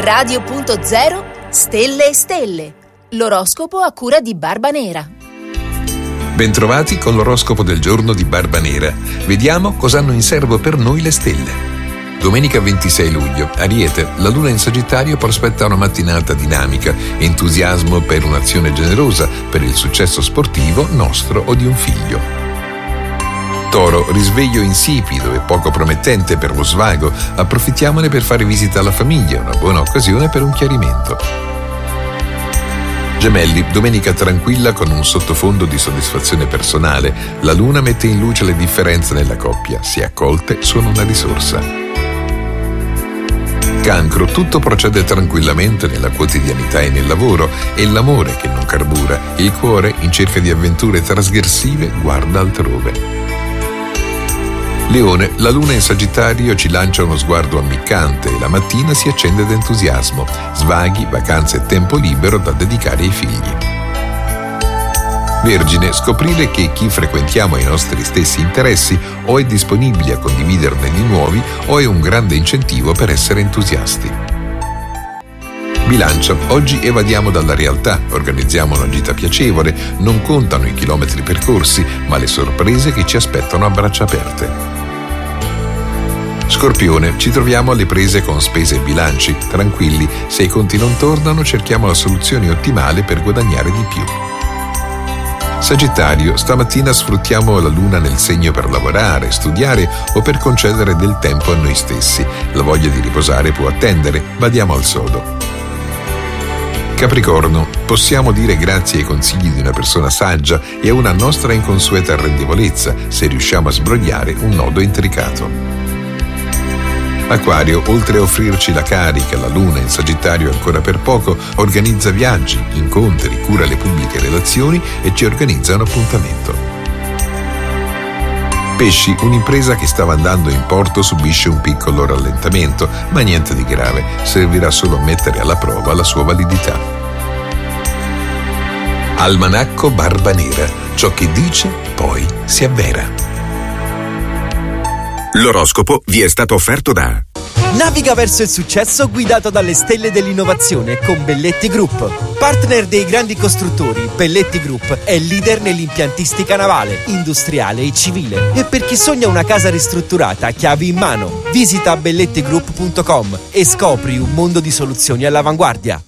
Radio.0 Stelle e Stelle. L'oroscopo a cura di Barba Nera. Bentrovati con l'oroscopo del giorno di Barba Nera. Vediamo cosa hanno in serbo per noi le stelle. Domenica 26 luglio, Ariete, la luna in Sagittario prospetta una mattinata dinamica, entusiasmo per un'azione generosa, per il successo sportivo nostro o di un figlio. Toro, risveglio insipido e poco promettente per lo svago, approfittiamone per fare visita alla famiglia, una buona occasione per un chiarimento. Gemelli, domenica tranquilla con un sottofondo di soddisfazione personale, la luna mette in luce le differenze nella coppia, se accolte sono una risorsa. Cancro, tutto procede tranquillamente nella quotidianità e nel lavoro, è l'amore che non carbura, il cuore, in cerca di avventure trasgressive, guarda altrove. Leone, la luna in Sagittario ci lancia uno sguardo ammiccante e la mattina si accende d'entusiasmo, svaghi, vacanze e tempo libero da dedicare ai figli. Vergine, scoprire che chi frequentiamo ha i nostri stessi interessi o è disponibile a condividerne di nuovi o è un grande incentivo per essere entusiasti. Bilancia, oggi evadiamo dalla realtà, organizziamo una gita piacevole, non contano i chilometri percorsi, ma le sorprese che ci aspettano a braccia aperte. Scorpione, ci troviamo alle prese con spese e bilanci, tranquilli, se i conti non tornano cerchiamo la soluzione ottimale per guadagnare di più. Sagittario, stamattina sfruttiamo la luna nel segno per lavorare, studiare o per concedere del tempo a noi stessi. La voglia di riposare può attendere, badiamo al sodo. Capricorno, possiamo dire grazie ai consigli di una persona saggia e a una nostra inconsueta arrendevolezza se riusciamo a sbrogliare un nodo intricato. Acquario, oltre a offrirci la carica, la luna in Sagittario ancora per poco, organizza viaggi, incontri, cura le pubbliche relazioni e ci organizza un appuntamento. Pesci, un'impresa che stava andando in porto subisce un piccolo rallentamento, ma niente di grave, servirà solo a mettere alla prova la sua validità. Almanacco Barba Nera, ciò che dice poi si avvera. L'oroscopo vi è stato offerto da Naviga verso il successo guidato dalle stelle dell'innovazione con Belletti Group. Partner dei grandi costruttori, Belletti Group è leader nell'impiantistica navale, industriale e civile. E per chi sogna una casa ristrutturata, chiavi in mano. Visita bellettigroup.com e scopri un mondo di soluzioni all'avanguardia.